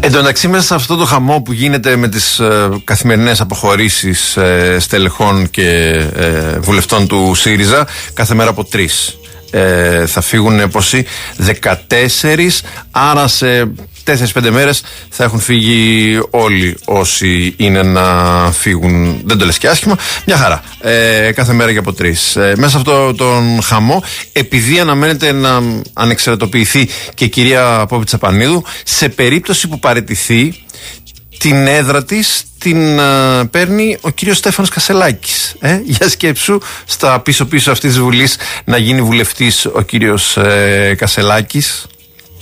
Εν τω μεταξύ, μέσα σε αυτό το χαμό που γίνεται με τις καθημερινές αποχωρήσεις στελεχών και βουλευτών του ΣΥΡΙΖΑ, κάθε μέρα από 3 θα φύγουν πόσοι? 14, άρα σε 4-5 μέρες θα έχουν φύγει όλοι όσοι είναι να φύγουν. Δεν το λες και άσχημα, μια χαρά. Κάθε μέρα και από 3. Μέσα σε αυτό τον χαμό, επειδή αναμένεται να ανεξαρτητοποιηθεί και η κυρία Πόπη Τσαπανίδου, σε περίπτωση που παραιτηθεί, την έδρα της την παίρνει ο κύριος Στέφανος Κασελάκης. Για σκέψου, στα πίσω-πίσω αυτής της Βουλής να γίνει βουλευτής ο κύριος Κασελάκης.